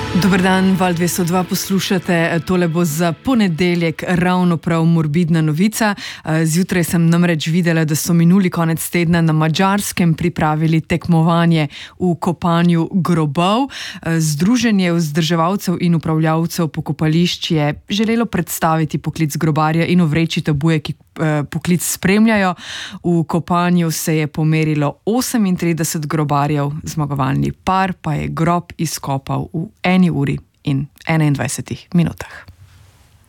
Dober dan, Val 202 poslušate, tole bo za ponedeljek ravno prav morbidna novica. Zjutraj sem namreč videla, da so minuli konec tedna na Madžarskem pripravili tekmovanje v kopanju grobov. Združenje vzdrževalcev in upravljavcev pokopališč je želelo predstaviti poklic grobarja in ovreči tabuje, ki poklic spremljajo. V kopanju se je pomerilo 38 grobarjev, zmagovalni par pa je grob izkopal v 1 uri in 21 minutah.